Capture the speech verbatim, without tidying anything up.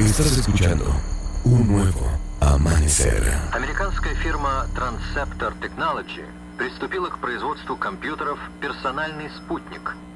Estás escuchando un nuevo amanecer. Американская фирма Transceptor Technology приступила к производству компьютеров «Персональный спутник»,